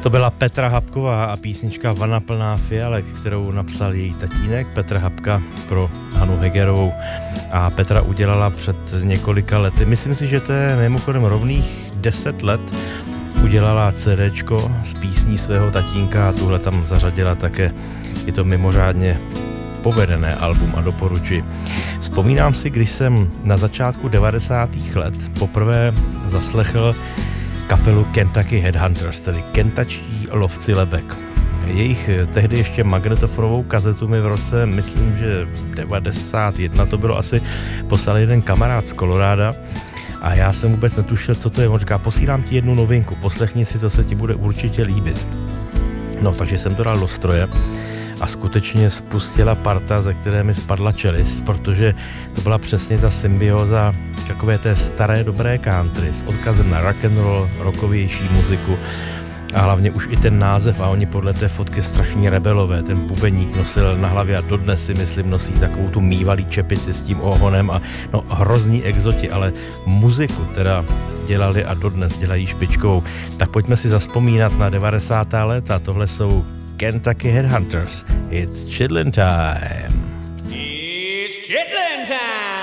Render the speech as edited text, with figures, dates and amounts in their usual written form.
To byla Petra Habková a písnička Vana plná fialek, kterou napsal její tatínek Petr Habka pro Hanu Hegerovou. A Petra udělala před několika lety, myslím si, že to je mimochodem rovných 10 let, udělala CDčko z písní svého tatínka a tuhle tam zařadila také. Je to mimořádně povedené album a doporučuji. Vzpomínám si, když jsem na začátku 90. let poprvé zaslechl kapelu Kentucky Headhunters, tedy Kentačtí lovci lebek. Jejich tehdy ještě magnetofonovou kazetu mi v roce, myslím, že 91 to bylo asi, poslal jeden kamarád z Koloráda a já jsem vůbec netušil, co to je. On říká, posílám ti jednu novinku, poslechni si, to se ti bude určitě líbit. No, takže jsem to dal do stroje a skutečně spustila parta, ze které mi spadla čelist, protože to byla přesně ta symbioza takové té staré dobré country s odkazem na rock and roll, rockovější muziku a hlavně už i ten název a oni podle té fotky strašně rebelové, ten bubeník nosil na hlavě a dodnes si myslím nosí takovou tu mývalý čepici s tím ohonem a no hrozní exoti, ale muziku teda dělali a dodnes dělají špičkovou. Tak pojďme si zazpomínat na 90. léta, tohle jsou Kentucky Headhunters. It's chitlin' time. It's chitlin' time.